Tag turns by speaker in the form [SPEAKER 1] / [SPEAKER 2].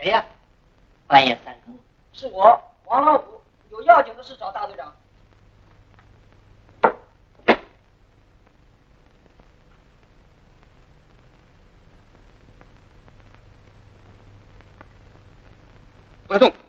[SPEAKER 1] 谁呀？
[SPEAKER 2] 半夜三更。
[SPEAKER 1] 是我，王老五，有要紧的事找大队长。
[SPEAKER 3] 快动！